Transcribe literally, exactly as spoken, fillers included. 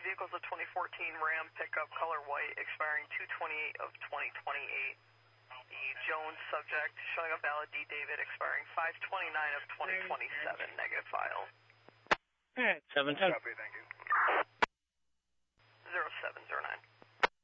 vehicles a twenty fourteen Ram pickup, color white, expiring two twenty-eight of twenty twenty-eight. The Jones subject showing a valid D. David, expiring five twenty-nine of twenty twenty-seven. Negative file. All right, seven ten. Copy, thank you.